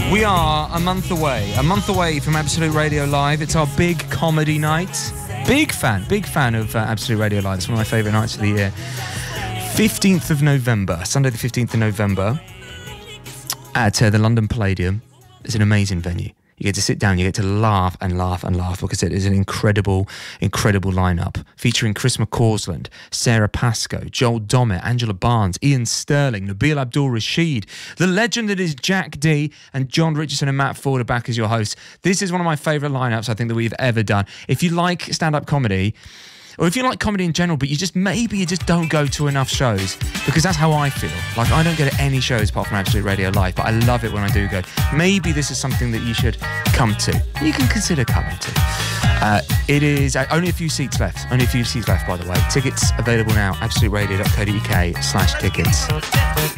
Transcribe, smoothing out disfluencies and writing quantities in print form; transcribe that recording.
We are a month away from Absolute Radio Live. It's our big comedy night. Big fan of Absolute Radio Live. It's one of my favourite nights of the year. 15th of November, Sunday the 15th of November, at the London Palladium. It's an amazing venue. You get to sit down, you get to laugh and laugh and laugh because it is an incredible, incredible lineup featuring Chris McCausland, Sarah Pascoe, Joel Dommett, Angela Barnes, Ian Sterling, Nabil Abdul-Rashid, the legend that is Jack D, and John Richardson and Matt Ford are back as your hosts. This is one of my favourite lineups I think that we've ever done. If you like stand-up comedy, or if you like comedy in general, but you just don't go to enough shows, because that's how I feel. Like, I don't go to any shows apart from Absolute Radio Live, but I love it when I do go. Maybe this is something that you should come to. You can consider coming to. It is only a few seats left. Only a few seats left, by the way. Tickets available now. absoluteradio.co.uk/tickets.